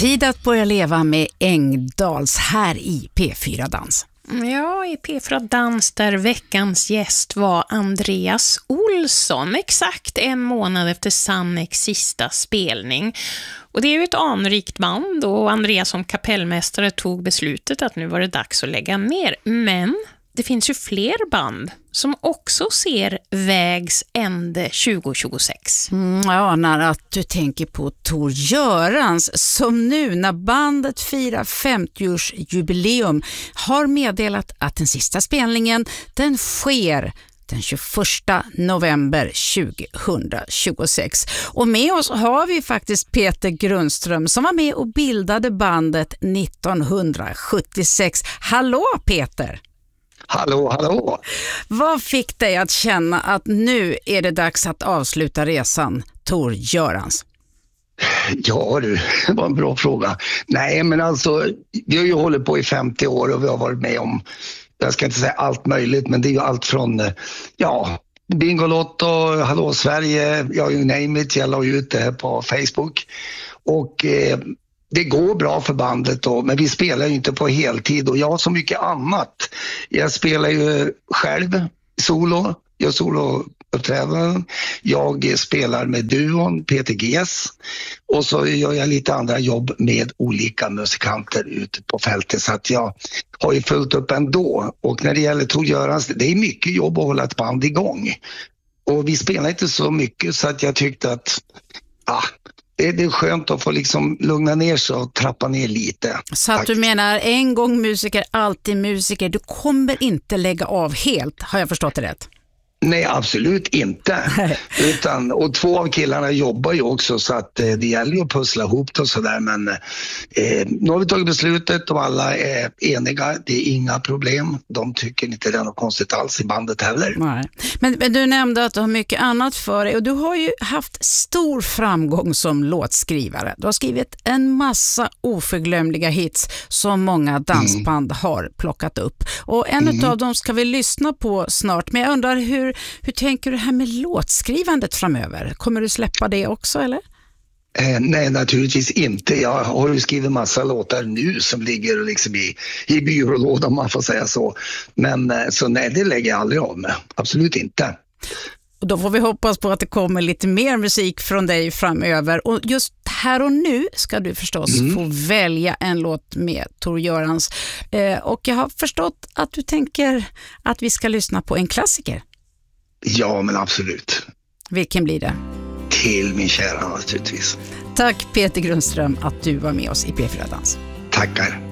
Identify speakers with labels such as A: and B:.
A: Tid att börja leva med Engdahls här i P4 Dans.
B: Ja, i P4 Dans där veckans gäst var Andreas Olsson, exakt en månad efter Sanneks sista spelning. Och det är ju ett anrikt band och Andreas som kapellmästare tog beslutet att nu var det dags att lägga ner. Men det finns ju fler band som också ser vägs ände 2026.
A: Jag anar att du tänker på Tor Görans som nu när bandet firar 50-årsjubileum har meddelat att den sista spelningen den sker den 21 november 2026. Och med oss har vi faktiskt Peter Grundström som var med och bildade bandet 1976. Hallå Peter!
C: Hallå!
A: Vad fick dig att känna att nu är det dags att avsluta resan, Tor Görans?
C: Ja du, det var en bra fråga. Nej men alltså, vi har ju hållit på i 50 år och vi har varit med om, jag ska inte säga allt möjligt, men det är ju allt från, Bingolotto, Hallå Sverige, you name it, jag la ut det här på Facebook. Och det går bra för bandet då, men vi spelar ju inte på heltid och jag har så mycket annat. Jag spelar ju själv solo, jag solouppträdanden. Jag spelar med duon PTGs och så gör jag lite andra jobb med olika musikanter ute på fältet så att jag har ju fullt upp ändå. Och när det gäller Tor Görans, det är mycket jobb att hålla ett band igång. Och vi spelar inte så mycket så att jag tyckte att det är skönt att få liksom lugna ner sig och trappa ner lite.
A: Så att du menar en gång musiker, alltid musiker. Du kommer inte lägga av helt, har jag förstått det rätt?
C: Nej, absolut inte. Och 2 av killarna jobbar ju också så att det gäller ju att pussla ihop det och sådär. Men nu har vi tagit beslutet och alla är eniga. Det är inga problem. De tycker inte det är något konstigt alls i bandet heller.
A: Nej. Men du nämnde att du har mycket annat för dig och du har ju haft stor framgång som låtskrivare. Du har skrivit en massa oförglömliga hits som många dansband har plockat upp. Och en av dem ska vi lyssna på snart. Men jag undrar hur tänker du här med låtskrivandet framöver? Kommer du släppa det också eller?
C: Nej, naturligtvis inte. Jag har ju skrivit massa låtar nu som ligger liksom i byrålådan om man får säga så. Men så nej, det lägger jag aldrig av med. Absolut inte.
A: Och då får vi hoppas på att det kommer lite mer musik från dig framöver. Och just här och nu ska du förstås få välja en låt med Tor Görans. Och jag har förstått att du tänker att vi ska lyssna på en klassiker.
C: Ja, men absolut.
A: Vilken blir det?
C: Till min kära naturligtvis.
A: Tack Peter Grundström att du var med oss i P4 Dans.
C: Tackar.